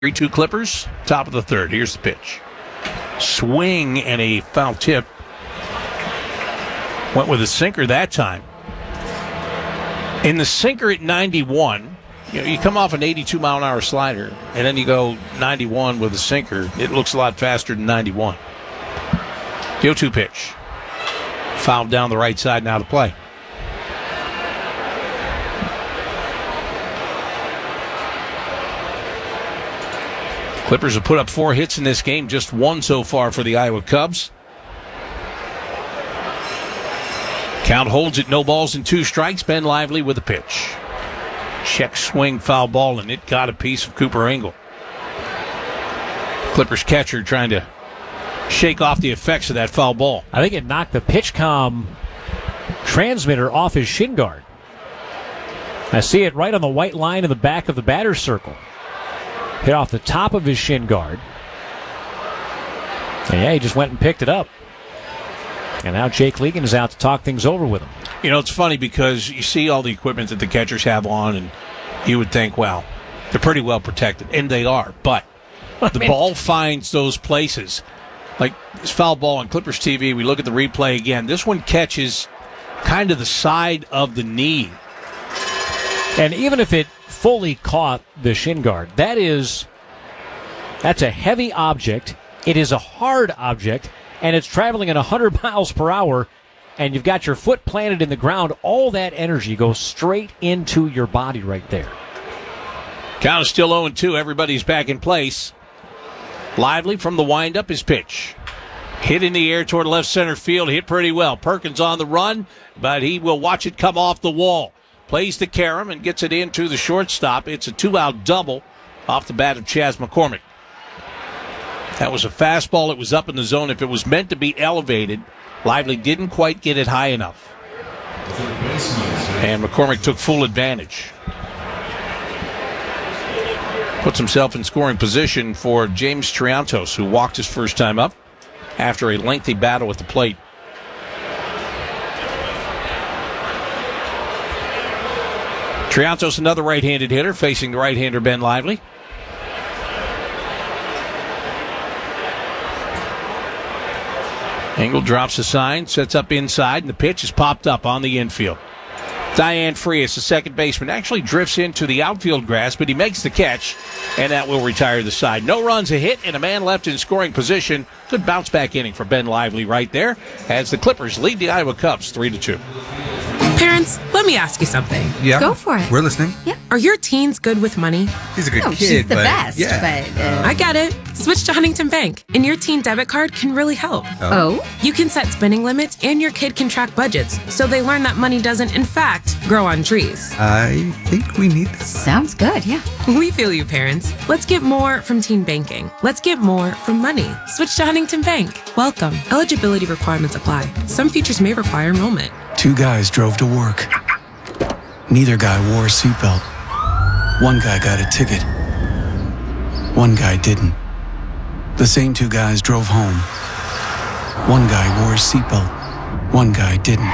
3-2 Clippers, top of the third. Here's the pitch. Swing and a foul tip. Went with a sinker that time. In the sinker at 91, you come off an 82-mile-an-hour slider, and then you go 91 with a sinker. It looks a lot faster than 91. The 0-2 pitch. Fouled down the right side, now to play. Clippers have put up 4 hits in this game, just 1 so far for the Iowa Cubs. Count holds it, no balls and 2 strikes. Ben Lively with a pitch. Check swing, foul ball, and it got a piece of Cooper Engel. Clippers catcher trying to shake off the effects of that foul ball. I think it knocked the PitchCom transmitter off his shin guard. I see it right on the white line in the back of the batter's circle. Hit off the top of his shin guard. And yeah, he just went and picked it up. And now Jake Legan is out to talk things over with him. You know, it's funny because you see all the equipment that the catchers have on, and you would think, well, they're pretty well protected. And they are. But the ball finds those places. Like this foul ball on Clippers TV, we look at the replay again. This one catches kind of the side of the knee. And even if it fully caught the shin guard, that's a heavy object. It is a hard object, and it's traveling at 100 miles per hour, and you've got your foot planted in the ground. All that energy goes straight into your body right there. Count is still 0-2. Everybody's back in place. Lively from the windup, his pitch. Hit in the air toward left center field. Hit pretty well. Perkins on the run, but he will watch it come off the wall. Plays to Karam and gets it into the shortstop. It's a 2-out double off the bat of Chas McCormick. That was a fastball. It was up in the zone. If it was meant to be elevated, Lively didn't quite get it high enough. And McCormick took full advantage. Puts himself in scoring position for James Triantos, who walked his first time up after a lengthy battle at the plate. Triantos, another right-handed hitter, facing the right-hander Ben Lively. Engel drops a sign, sets up inside, and the pitch is popped up on the infield. Diane Frias, the second baseman, actually drifts into the outfield grass, but he makes the catch, and that will retire the side. No runs, a hit, and a man left in scoring position. Good bounce-back inning for Ben Lively right there, as the Clippers lead the Iowa Cubs 3-2. Parents, let me ask you something. Yeah. Go for it. We're listening. Yeah. Are your teens good with money? He's a good kid, she's the but best. Yeah. But I get it. Switch to Huntington Bank, and your teen debit card can really help. oh, You can set spending limits, and your kid can track budgets, so they learn that money doesn't, in fact, grow on trees. I think we need this. sounds good. Yeah. We feel you, parents. Let's get more from teen banking. Let's get more from money. Switch to Huntington Bank. Welcome. Eligibility requirements apply. Some features may require enrollment. 2 guys drove to work. Neither guy wore a seatbelt. One guy got a ticket. One guy didn't. The same 2 guys drove home. One guy wore a seatbelt. One guy didn't.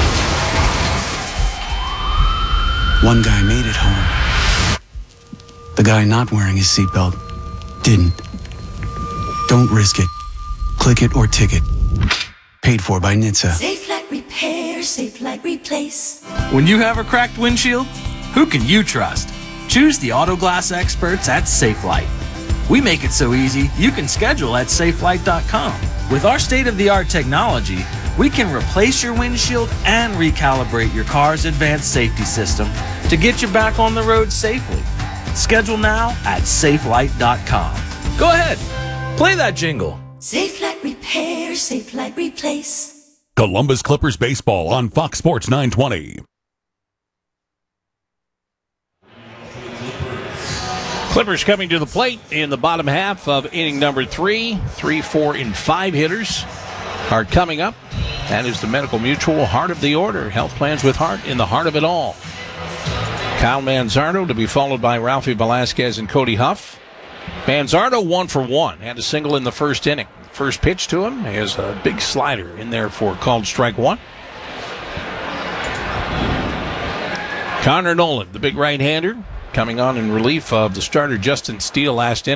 One guy made it home. The guy not wearing his seatbelt didn't. Don't risk it. Click it or ticket. Paid for by NHTSA. Safe Light Repair, Safe Light Replace. When you have a cracked windshield, who can you trust? Choose the auto glass experts at SafeLight. We make it so easy, you can schedule at safelight.com. With our state-of-the-art technology, we can replace your windshield and recalibrate your car's advanced safety system to get you back on the road safely. Schedule now at safelight.com. Go ahead, play that jingle. Safe Light Repair, Safe Light Replace. Columbus Clippers baseball on Fox Sports 920. Clippers coming to the plate in the bottom half of inning number 3. 3, 4, and 5 hitters are coming up. That is the Medical Mutual Heart of the Order. Health plans with heart in the heart of it all. Kyle Manzardo to be followed by Ralphie Velasquez and Cody Huff. Manzardo 1 for 1. Had a single in the first inning. First pitch to him is a big slider in there for called strike 1. Connor Nolan, the big right-hander, coming on in relief of the starter Justin Steele last inning.